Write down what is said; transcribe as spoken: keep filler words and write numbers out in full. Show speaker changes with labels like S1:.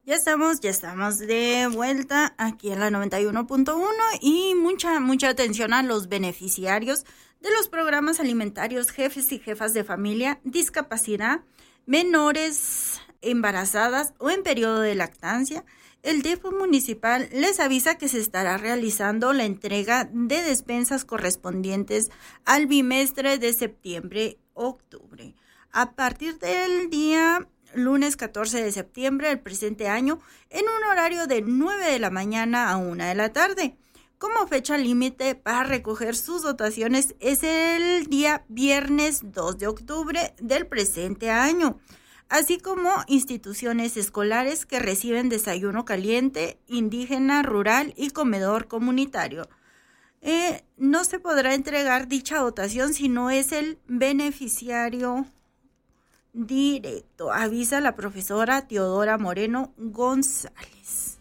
S1: Ya estamos, ya estamos de vuelta aquí en la noventa y uno punto uno y mucha, mucha atención a los beneficiarios de los programas alimentarios, jefes y jefas de familia, discapacidad, menores, embarazadas o en periodo de lactancia. El D I F municipal les avisa que se estará realizando la entrega de despensas correspondientes al bimestre de septiembre-octubre. A partir del día lunes catorce de septiembre del presente año, en un horario de nueve de la mañana a una de la tarde. Como fecha límite para recoger sus dotaciones es el día viernes dos de octubre del presente año, así como instituciones escolares que reciben desayuno caliente, indígena, rural y comedor comunitario. Eh, no se podrá entregar dicha dotación si no es el beneficiario directo, avisa la profesora Teodora Moreno González.